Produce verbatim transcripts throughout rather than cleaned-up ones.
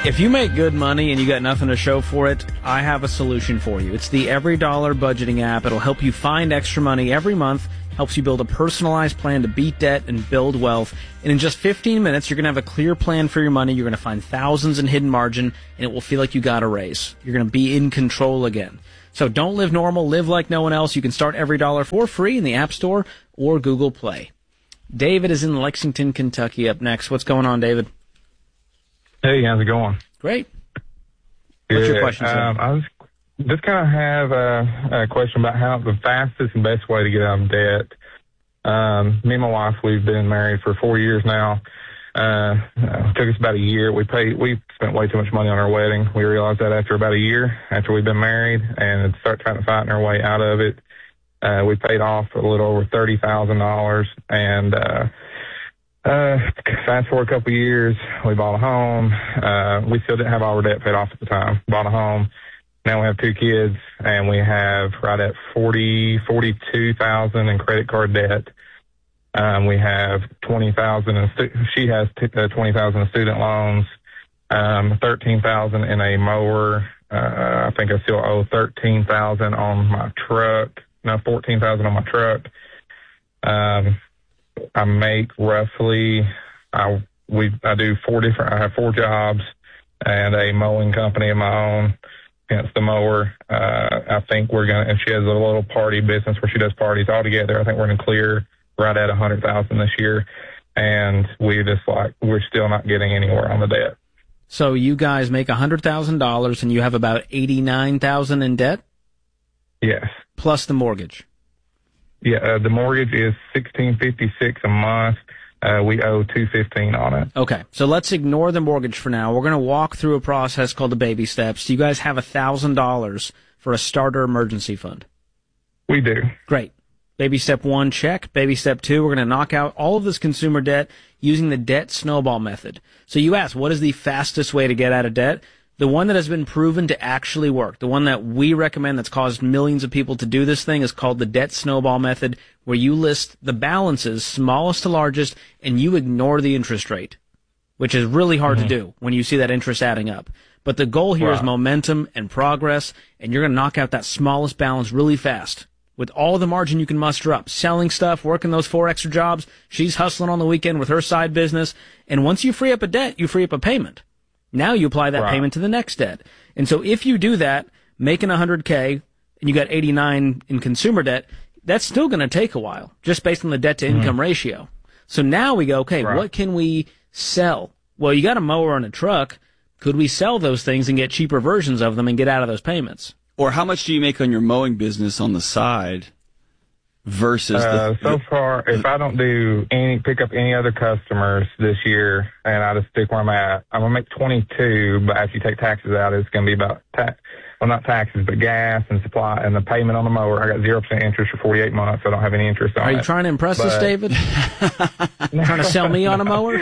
If you make good money and you got nothing to show for it, I have a solution for you. It's the Every Dollar Budgeting app. It'll help you find extra money every month, helps you build a personalized plan to beat debt and build wealth. And in just fifteen minutes, you're going to have a clear plan for your money. You're going to find thousands in hidden margin, and it will feel like you got a raise. You're going to be in control again. So don't live normal. Live like no one else. You can start Every Dollar for free in the App Store or Google Play. David is in Lexington, Kentucky up next. What's going on, David? Hey, how's it going? Great. Good. What's your question, sir? Um, I was just kind of have a, a question about how the fastest and best way to get out of debt. Um, me and my wife, we've been married for four years now. Uh, it took us about a year. We paid, we spent way too much money on our wedding. We realized that after about a year, after we've been married, and start trying to fighting our way out of it. Uh, we paid off a little over thirty thousand dollars, and uh, Uh, fast forward a couple of years, we bought a home. Uh, we still didn't have all our debt paid off at the time. Bought a home. Now we have two kids, and we have right at forty, forty-two thousand in credit card debt. Um, we have twenty thousand in stu- she has t- uh, twenty thousand in student loans, um, thirteen thousand in a mower. Uh, I think I still owe thirteen thousand on my truck. No, fourteen thousand on my truck. Um, I make roughly, I we I do four different. I have four jobs and a mowing company of my own. Hence the mower. Uh, I think we're gonna. And she has a little party business where she does parties all together. I think we're gonna clear right at a hundred thousand this year, and we just like we're still not getting anywhere on the debt. So you guys make a hundred thousand dollars, and you have about eighty nine thousand in debt. Yes. Plus the mortgage. Yeah, uh, the mortgage is sixteen fifty six a month. Uh, we owe two fifteen on it. Okay, so let's ignore the mortgage for now. We're going to walk through a process called the baby steps. Do you guys have a thousand dollars for a starter emergency fund? We do. Great. Baby step one, check. Baby step two, we're going to knock out all of this consumer debt using the debt snowball method. So you ask, what is the fastest way to get out of debt? The one that has been proven to actually work, the one that we recommend that's caused millions of people to do this thing, is called the debt snowball method, where you list the balances, smallest to largest, and you ignore the interest rate, which is really hard mm-hmm. to do when you see that interest adding up. But the goal here wow. is momentum and progress, and you're going to knock out that smallest balance really fast with all the margin you can muster up, selling stuff, working those four extra jobs. She's hustling on the weekend with her side business, and once you free up a debt, you free up a payment. Now you apply that right. payment to the next debt. And so if you do that, making one hundred K, and you got eighty-nine in consumer debt, that's still going to take a while, just based on the debt-to-income mm-hmm. ratio. So now we go, okay, right. what can we sell? Well, you got a mower and a truck. Could we sell those things and get cheaper versions of them and get out of those payments? Or how much do you make on your mowing business on the side versus uh, the, so the, far, if I don't do any pick up any other customers this year, and I just stick where I'm at, I'm gonna make twenty-two. But after you take taxes out, it's gonna be about ta- well, not taxes, but gas and supply and the payment on the mower. I got zero percent interest for forty-eight months. So I don't have any interest on it. Are you it. trying to impress but, us, David? Trying to sell me on a mower?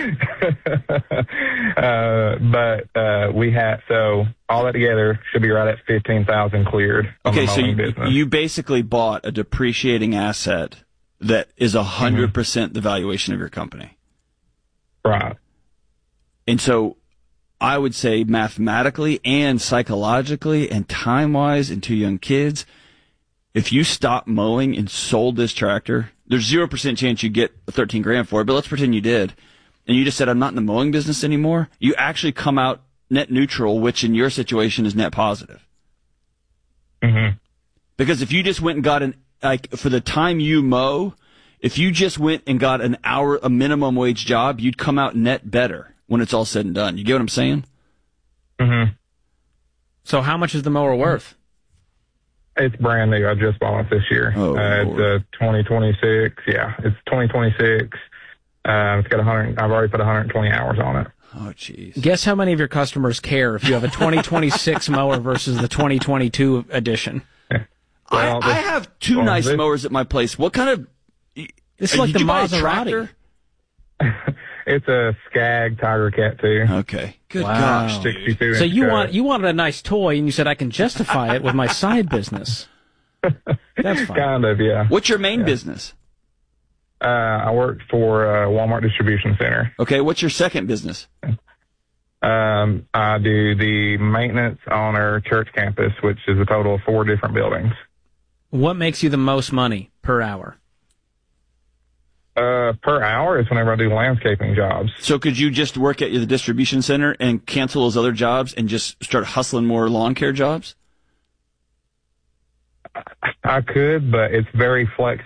uh, but uh, we had so all that together should be right at fifteen thousand cleared. Okay, so you, business. you basically bought a depreciating asset that is a hundred percent the valuation of your company, right? And so I would say mathematically and psychologically and time-wise and two young kids, if you stop mowing and sold this tractor, there's zero percent chance you get thirteen grand for it, but let's pretend you did. And you just said, I'm not in the mowing business anymore. You actually come out net neutral, which in your situation is net positive. Mm-hmm. Because if you just went and got an, like, for the time you mow, if you just went and got an hour, a minimum wage job, you'd come out net better when it's all said and done. You get what I'm saying? Mm-hmm. So how much is the mower worth? It's brand new. I just bought it this year. Oh, uh, it's a twenty twenty-six. Yeah, it's twenty twenty-six. Uh, it's got one hundred. I've already put one hundred twenty hours on it. Oh, jeez. Guess how many of your customers care if you have a twenty twenty-six mower versus the twenty twenty-two edition? Yeah. Well, I, this, I have two well, nice this, mowers at my place. What kind of... It's like the Maserati. It's a Skag Tiger Cat two. Okay. Good wow. gosh. sixty-two So you car. want you wanted a nice toy, and you said I can justify it with my side business. That's fine. Kind of, yeah. What's your main yeah. business? Uh, I work for uh, Walmart Distribution Center. Okay. What's your second business? Um, I do the maintenance on our church campus, which is a total of four different buildings. What makes you the most money per hour? Uh, per hour is whenever I do landscaping jobs. So could you just work at the distribution center and cancel those other jobs and just start hustling more lawn care jobs? I could, but it's very flexible.